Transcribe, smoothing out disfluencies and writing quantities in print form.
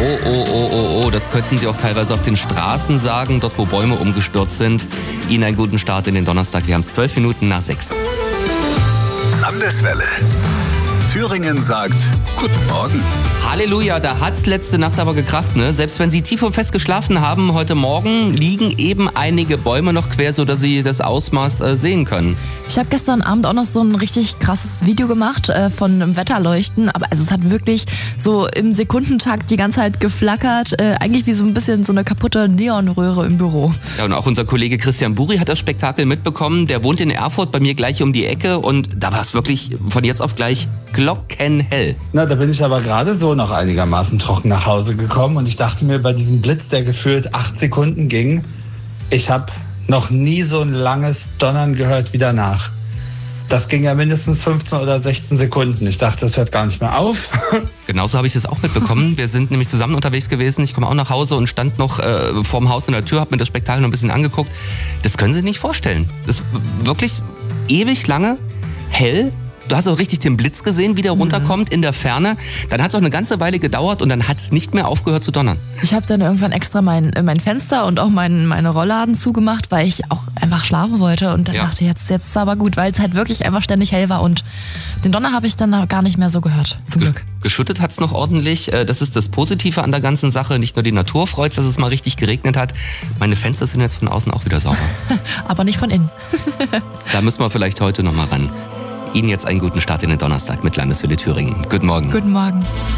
Oh, das könnten Sie auch teilweise auf den Straßen sagen, dort wo Bäume umgestürzt sind. Ihnen einen guten Start in den Donnerstag. Wir haben es 12 Minuten nach 6. Landeswelle. Thüringen sagt Guten Morgen. Halleluja, da hat's letzte Nacht aber gekracht, ne? Selbst wenn Sie tief und fest geschlafen haben, heute Morgen liegen eben einige Bäume noch quer, sodass Sie das Ausmaß sehen können. Ich habe gestern Abend auch noch so ein richtig krasses Video gemacht von einem Wetterleuchten. Aber also es hat wirklich so im Sekundentakt die ganze Zeit geflackert. Eigentlich wie so ein bisschen so eine kaputte Neonröhre im Büro. Ja, und auch unser Kollege Christian Buri hat das Spektakel mitbekommen. Der wohnt in Erfurt bei mir gleich um die Ecke und da war es wirklich von jetzt auf gleich glockenhell. Na, da bin ich aber gerade so noch einigermaßen trocken nach Hause gekommen und ich dachte mir bei diesem Blitz, der gefühlt 8 Sekunden ging, ich habe noch nie so ein langes Donnern gehört wie danach. Das ging ja mindestens 15 oder 16 Sekunden. Ich dachte, das hört gar nicht mehr auf. Genauso habe ich es auch mitbekommen. Wir sind nämlich zusammen unterwegs gewesen. Ich komme auch nach Hause und stand noch vorm Haus in der Tür, habe mir das Spektakel noch ein bisschen angeguckt. Das können Sie sich nicht vorstellen. Das ist wirklich ewig lange, hell. Du hast auch richtig den Blitz gesehen, wie der runterkommt in der Ferne. Dann hat es auch eine ganze Weile gedauert und dann hat es nicht mehr aufgehört zu donnern. Ich habe dann irgendwann extra mein Fenster und auch meine Rollladen zugemacht, weil ich auch einfach schlafen wollte. Und dann dachte ich, jetzt ist aber gut, weil es halt wirklich einfach ständig hell war. Und den Donner habe ich dann gar nicht mehr so gehört, zum Glück. Geschüttet hat es noch ordentlich. Das ist das Positive an der ganzen Sache. Nicht nur die Natur freut, dass es mal richtig geregnet hat. Meine Fenster sind jetzt von außen auch wieder sauber. Aber nicht von innen. Da müssen wir vielleicht heute noch mal ran. Ihnen jetzt einen guten Start in den Donnerstag mit Landeswelle Thüringen. Guten Morgen. Guten Morgen.